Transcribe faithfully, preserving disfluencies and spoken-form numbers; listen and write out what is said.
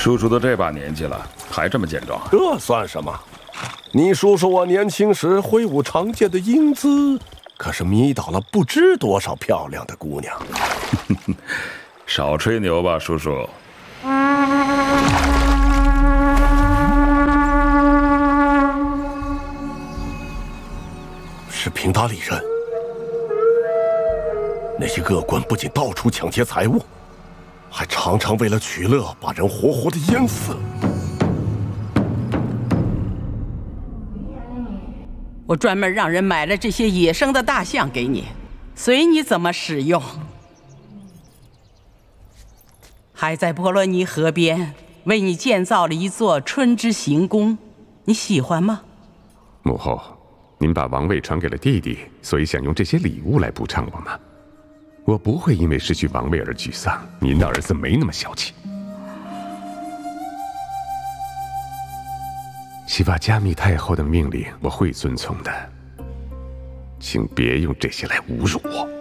叔叔都这把年纪了，还这么健壮， 这算什么？你叔叔我年轻时挥舞长剑的英姿，可是迷倒了不知多少漂亮的姑娘。 少吹牛吧，叔叔。 是平达里人，那些恶棍不仅到处抢劫财物，还常常为了取乐把人活活的淹死。 我专门让人买了这些野生的大象给你，随你怎么使用。还在波罗尼河边为你建造了一座春之行宫，你喜欢吗？ 母后，您把王位传给了弟弟，所以想用这些礼物来补偿我吗？我不会因为失去王位而沮丧，您的儿子没那么小气。西瓦加密太后的命令我会遵从的，请别用这些来侮辱我。